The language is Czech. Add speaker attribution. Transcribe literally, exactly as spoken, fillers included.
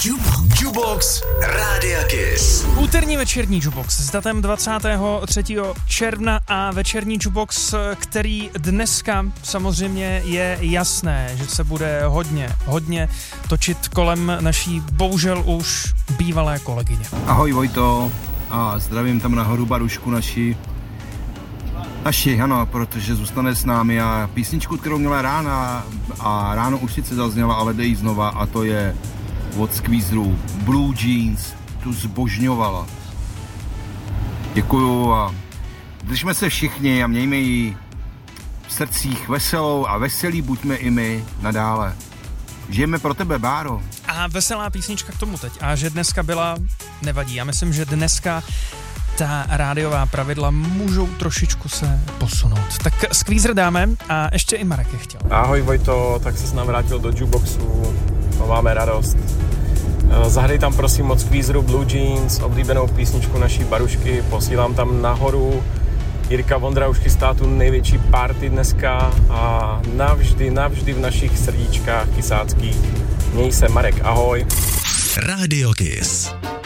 Speaker 1: Jukebox Rádia Kiss.
Speaker 2: Úterní večerní Jukebox s datem dvacátého třetího června a večerní Jukebox, který dneska samozřejmě je jasné, že se bude hodně, hodně točit kolem naší bohužel už bývalé kolegyně.
Speaker 3: Ahoj Vojto a zdravím tam nahoru Barušku naši. Naši, ano, protože zůstane s námi a písničku, kterou měla rána a ráno už sice zazněla, ale dej znova a to je od Squeezeru Blue Jeans, tu zbožňovala. Děkuju a držme se všichni a mějme ji v srdcích veselou a veselí buďme i my nadále. Žijeme pro tebe, Báro.
Speaker 2: A veselá písnička k tomu teď. A že dneska byla, nevadí. Já myslím, že dneska ta rádiová pravidla můžou trošičku se posunout. Tak Squeezer dáme a ještě i Marek je chtěl.
Speaker 4: Ahoj Vojto, tak se s nám vrátil do Jukeboxu. No, máme radost. Zahraj tam prosím od Squeezeru Blue Jeans, oblíbenou písničku naší Barušky. Posílám tam nahoru. Jirka Vondra už chystá tu největší party dneska a navždy, navždy v našich srdíčkách kysáckých. Měj se, Marek, ahoj.
Speaker 1: Radio Kiss.